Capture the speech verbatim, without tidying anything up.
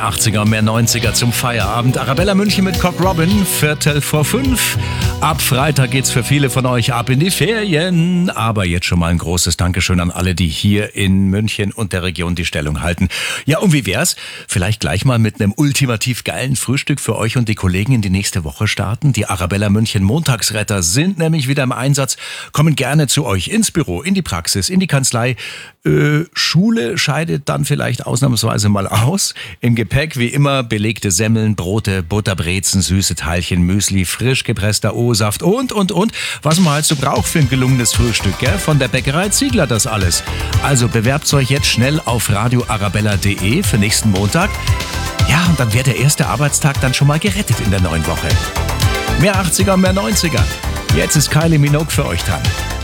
achtziger und mehr neunziger zum Feierabend. Arabella München mit Cock Robin, Viertel vor fünf. Ab Freitag geht's für viele von euch ab in die Ferien. Aber jetzt schon mal ein großes Dankeschön an alle, die hier in München und der Region die Stellung halten. Ja, und wie wär's? Vielleicht gleich mal mit einem ultimativ geilen Frühstück für euch und die Kollegen in die nächste Woche starten. Die Arabella München Montagsretter sind nämlich wieder im Einsatz, kommen gerne zu euch ins Büro, in die Praxis, in die Kanzlei. Äh, Schule scheidet dann vielleicht ausnahmsweise mal aus. Im Gepäck wie immer belegte Semmeln, Brote, Butterbrezen, süße Teilchen, Müsli, frisch gepresster O-Saft und, und, und. Was man halt so braucht für ein gelungenes Frühstück, gell? Von der Bäckerei Ziegler das alles. Also bewerbt euch jetzt schnell auf radio arabella punkt de für nächsten Montag. Ja, und dann wäre der erste Arbeitstag dann schon mal gerettet in der neuen Woche. Mehr achtziger, mehr neunziger. Jetzt ist Kylie Minogue für euch dran.